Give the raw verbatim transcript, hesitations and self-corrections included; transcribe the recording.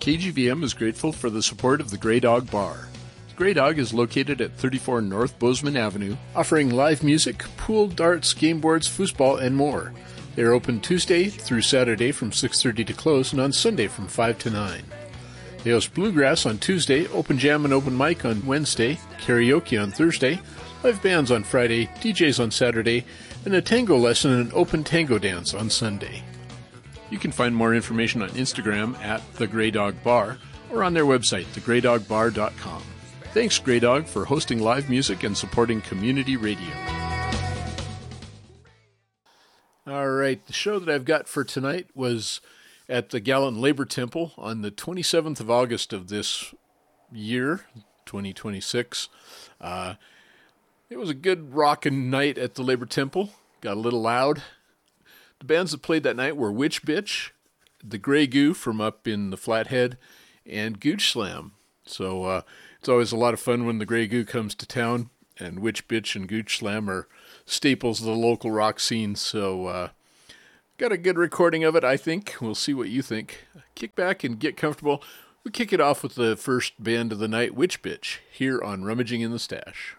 K G V M is grateful for the support of the Grey Dog Bar. The Grey Dog is located at thirty-four North Bozeman Avenue, offering live music, pool, darts, game boards, foosball, and more. They are open Tuesday through Saturday from six thirty to close, and on Sunday from five to nine. They host bluegrass on Tuesday, open jam and open mic on Wednesday, karaoke on Thursday, live bands on Friday, D Js on Saturday, and a tango lesson and an open tango dance on Sunday. You can find more information on Instagram at The Grey Dog Bar or on their website, the grey dog bar dot com. Thanks, Grey Dog, for hosting live music and supporting community radio. All right, the show that I've got for tonight was at the Gallatin Labor Temple on the twenty-seventh of August of this year, twenty twenty-six. Uh, it was a good rockin' night at the Labor Temple. Got a little loud. The bands that played that night were Witch Bitch, the Grey Goo from up in the Flathead, and Gooch Slam. So uh, it's always a lot of fun when the Grey Goo comes to town, and Witch Bitch and Gooch Slam are staples of the local rock scene. So uh, got a good recording of it, I think. We'll see what you think. Kick back and get comfortable. We'll kick it off with the first band of the night, Witch Bitch, here on Rummaging in the Stash.